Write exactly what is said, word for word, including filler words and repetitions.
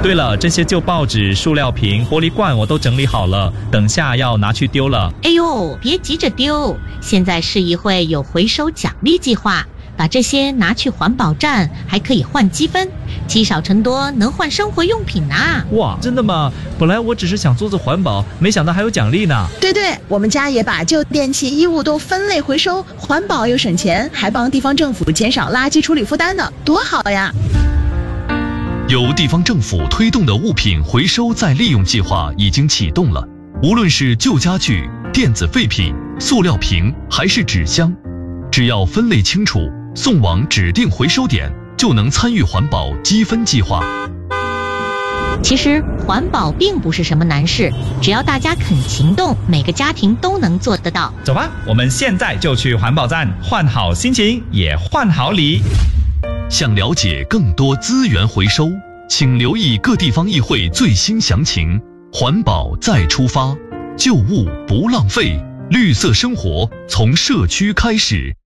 对了，这些旧报纸、塑料瓶、玻璃罐我都整理好了，等下要拿去丢了。 哎呦，别急着丢，现在市议会有回收奖励计划，把这些拿去环保站还可以换积分，积少成多，能换生活用品啊。 哇，真的吗？本来我只是想做做环保，没想到还有奖励呢。 对对，我们家也把旧电器衣物都分类回收，环保又省钱，还帮地方政府减少垃圾处理负担呢，多好呀。 由地方政府推动的物品回收再利用计划已经启动了，无论是旧家具、电子废品、塑料瓶还是纸箱，只要分类清楚，送往指定回收点，就能参与环保积分计划。 其实环保并不是什么难事，只要大家肯行动，每个家庭都能做得到。 走吧，我们现在就去环保站，换好心情，也换好礼。 想了解更多资源回收，请留意各地方议会最新详情。环保再出发，旧物不浪费，绿色生活从社区开始。